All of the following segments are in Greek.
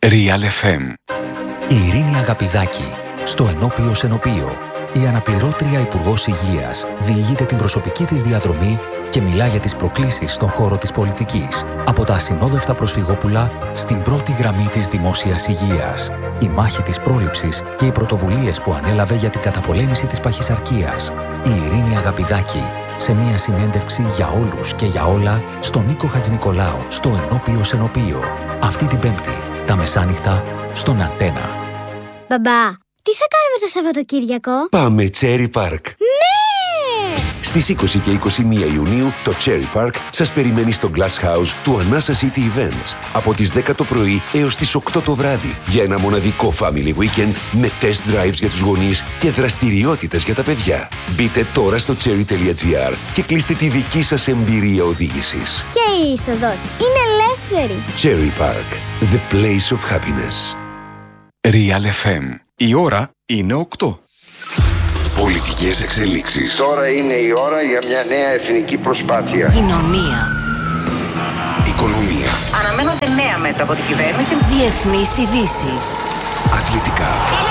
Real FM. Η Ειρήνη Αγαπηδάκη, στο Ενώπιο Σενοπείο, η αναπληρώτρια Υπουργός Υγείας, διηγείται την προσωπική της διαδρομή και μιλά για τις προκλήσεις στον χώρο της πολιτικής. Από τα ασυνόδευτα προσφυγόπουλα στην πρώτη γραμμή της δημόσιας υγείας. Η μάχη της πρόληψης και οι πρωτοβουλίες που ανέλαβε για την καταπολέμηση της παχυσαρκίας. Η Ειρήνη Αγαπηδάκη, σε μια συνέντευξη για όλους και για όλα, στον Νίκο Χατζηνικολάου, στο Ενώπιο Σενοπείο. Αυτή την Πέμπτη, τα μεσάνυχτα, στον Αντένα. Μπαμπά, τι θα κάνουμε το Σαββατοκύριακο? Πάμε Cherry Park. Ναι! Στις 20 και 21 Ιουνίου το Cherry Park σας περιμένει στο Glass House του Anasa City Events από τις 10 το πρωί έως τις 8 το βράδυ για ένα μοναδικό family weekend με test drives για τους γονείς και δραστηριότητες για τα παιδιά. Μπείτε τώρα στο cherry.gr και κλείστε τη δική σας εμπειρία οδήγησης. Και η είσοδος είναι ελεύθερη. Cherry Park, the place of happiness. Real FM. Η ώρα είναι 8. Πολιτικές εξελίξεις. Τώρα είναι η ώρα για μια νέα εθνική προσπάθεια. Κοινωνία. Οικονομία. Αναμένονται νέα μέτρα από την κυβέρνηση. Διεθνείς ειδήσεις. Αθλητικά.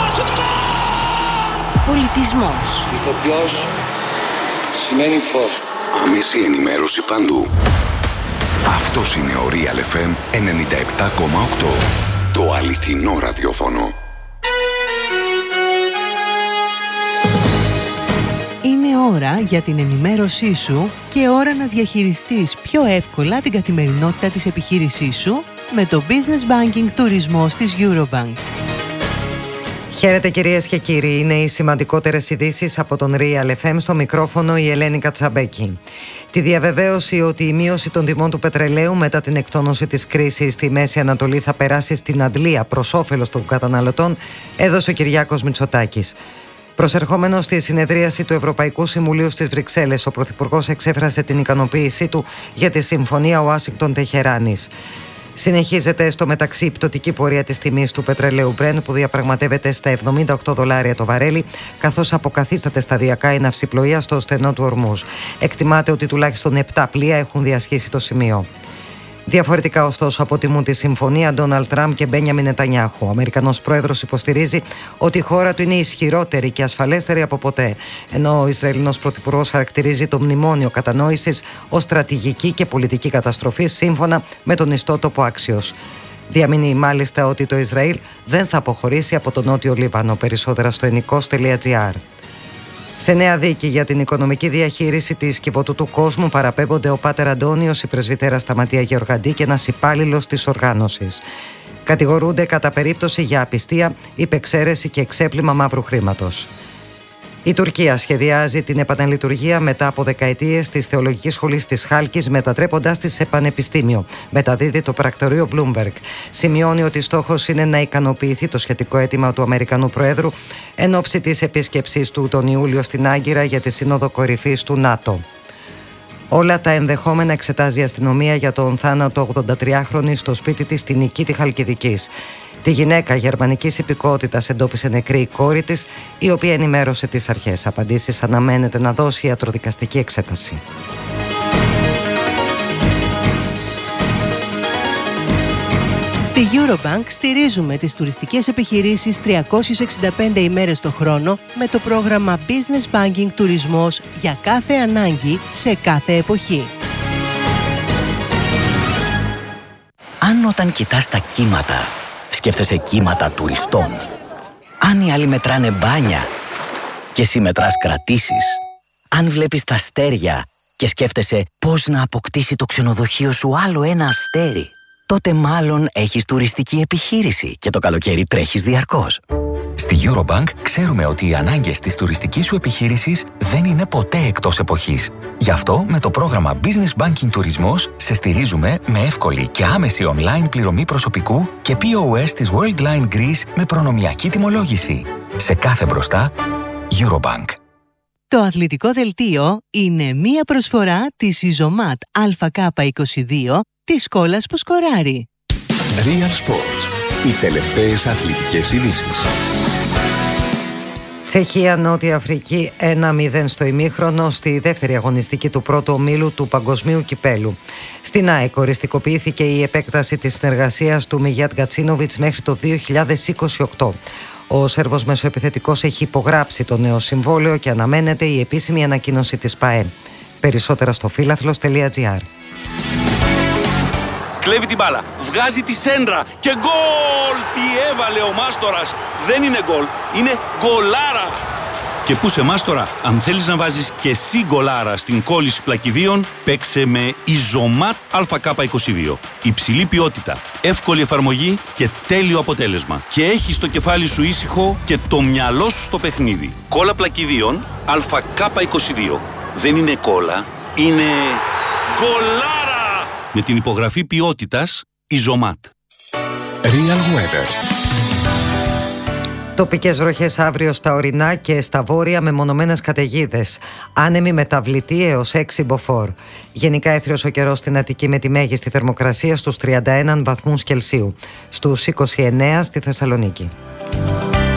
Πολιτισμός. Ηθοποιός σημαίνει φως. Άμεση ενημέρωση παντού. Αυτός είναι ο Real FM 97,8. Το αληθινό ραδιόφωνο. Είναι ώρα για την ενημέρωσή σου και ώρα να διαχειριστείς πιο εύκολα την καθημερινότητα της επιχείρησής σου με το Business Banking Τουρισμός της Eurobank. Χαίρετε κυρίες και κύριοι, είναι οι σημαντικότερες ειδήσεις από τον Real FM, στο μικρόφωνο η Ελένη Κατσαμπέκη. Τη διαβεβαίωση ότι η μείωση των τιμών του πετρελαίου μετά την εκτόνωση της κρίσης στη Μέση Ανατολή θα περάσει στην αντλία προς όφελος των καταναλωτών έδωσε ο Κυριάκος Μητσοτάκης. Προσερχόμενος στη συνεδρίαση του Ευρωπαϊκού Συμβουλίου στις Βρυξέλλες, ο Πρωθυπουργός εξέφρασε την ικανοποίησή του για τη Συμφωνία Ουάσιγκτον-Τεχεράνης. Συνεχίζεται στο μεταξύ η πτωτική πορεία της τιμής του πετρελαίου Brent που διαπραγματεύεται στα $78 το βαρέλι, καθώς αποκαθίσταται σταδιακά η ναυσιπλοεία στο στενό του Ορμούζ. Εκτιμάται ότι τουλάχιστον 7 πλοία έχουν διασχίσει το σημείο. Διαφορετικά, ωστόσο, αποτιμούν τη συμφωνία Ντόναλντ Τραμπ και Μπένιαμιν Νετανιάχου. Ο Αμερικανός πρόεδρος υποστηρίζει ότι η χώρα του είναι ισχυρότερη και ασφαλέστερη από ποτέ, ενώ ο Ισραηλινός πρωθυπουργός χαρακτηρίζει το μνημόνιο κατανόησης ως στρατηγική και πολιτική καταστροφή, σύμφωνα με τον ιστότοπο Axios. Διαμηνύει μάλιστα ότι το Ισραήλ δεν θα αποχωρήσει από τον Νότιο Λίβανο. Περισσότερα στο ενικός.gr. Σε νέα δίκη για την οικονομική διαχείριση της Κιβωτού του Κόσμου παραπέμπονται ο Πάτερ Αντώνιος, η πρεσβυτέρα Σταματία Γεωργαντή και ένας υπάλληλος της οργάνωσης. Κατηγορούνται κατά περίπτωση για απιστία, υπεξαίρεση και εξέπλυμα μαύρου χρήματος. Η Τουρκία σχεδιάζει την επαναλειτουργία μετά από δεκαετίες της Θεολογικής Σχολής της Χάλκης, μετατρέποντας τη σε πανεπιστήμιο, μεταδίδει το πρακτορείο Bloomberg. Σημειώνει ότι στόχος είναι να ικανοποιηθεί το σχετικό αίτημα του Αμερικανού Προέδρου εν ώψη της επίσκεψής του τον Ιούλιο στην Άγκυρα για τη Σύνοδο Κορυφής του ΝΑΤΟ. Όλα τα ενδεχόμενα εξετάζει η αστυνομία για τον θάνατο 83χρονη στο σπίτι της στη Νικήτη Χαλκιδικής. Τη γυναίκα γερμανικής υπηκότητας εντόπισε νεκρή η κόρη της, η οποία ενημέρωσε τις αρχές. Απαντήσεις αναμένεται να δώσει η ιατροδικαστική εξέταση. Στη Eurobank στηρίζουμε τις τουριστικές επιχειρήσεις 365 ημέρες το χρόνο με το πρόγραμμα Business Banking Τουρισμός για κάθε ανάγκη σε κάθε εποχή. Αν όταν κοιτάς τα κύματα σκέφτεσαι κύματα τουριστών, αν οι άλλοι μετράνε μπάνια και εσύ μετράς κρατήσεις, αν βλέπεις τα αστέρια και σκέφτεσαι πώς να αποκτήσει το ξενοδοχείο σου άλλο ένα αστέρι, τότε μάλλον έχεις τουριστική επιχείρηση και το καλοκαίρι τρέχεις διαρκώς. Στη Eurobank ξέρουμε ότι οι ανάγκες της τουριστικής σου επιχείρησης δεν είναι ποτέ εκτός εποχής. Γι' αυτό με το πρόγραμμα Business Banking Τουρισμός σε στηρίζουμε με εύκολη και άμεση online πληρωμή προσωπικού και POS της Worldline Greece με προνομιακή τιμολόγηση. Σε κάθε μπροστά, Eurobank. Το αθλητικό δελτίο είναι μία προσφορά της Ιζωμάτ ΑΚ22 της κόλλας που σκοράρει. Real Sports. Οι τελευταίες αθλητικές ειδήσεις. Τσεχία, Νότια Αφρική 1-0 στο ημίχρονο στη δεύτερη αγωνιστική του πρώτου ομίλου του Παγκοσμίου Κυπέλου. Στην ΑΕΚ οριστικοποιήθηκε η επέκταση της συνεργασίας του Μιγιάτ Γκατσίνοβιτς μέχρι το 2028. Ο Σέρβος μεσοεπιθετικός έχει υπογράψει το νέο συμβόλαιο και αναμένεται η επίσημη ανακοίνωση της ΠΑΕ. Περισσότερα στο φίλαθλος.gr. Κλέβει την μπάλα, βγάζει τη σέντρα και γκολ! Τι έβαλε ο Μάστορας! Δεν είναι γκολ, είναι γκολάρα! Και πού σε Μάστορα, αν θέλεις να βάζεις και εσύ γκολάρα στην κόλληση πλακιδίων, παίξε με Ιζωμάτ ΑΚ22. Υψηλή ποιότητα, εύκολη εφαρμογή και τέλειο αποτέλεσμα. Και έχεις το κεφάλι σου ήσυχο και το μυαλό σου στο παιχνίδι. Κόλλα πλακιδίων ΑΚ22. Δεν είναι κόλλα, είναι γκολάρα! Με την υπογραφή ποιότητας Ιζωμάτ. Real Weather. Τοπικές βροχές αύριο στα ορεινά και στα βόρεια με μονομένες καταιγίδες. Άνεμη μεταβλητή έως 6 μποφόρ. Γενικά έθριος ο καιρός στην Αττική με τη μέγιστη θερμοκρασία στους 31 βαθμούς Κελσίου. Στους 29 στη Θεσσαλονίκη.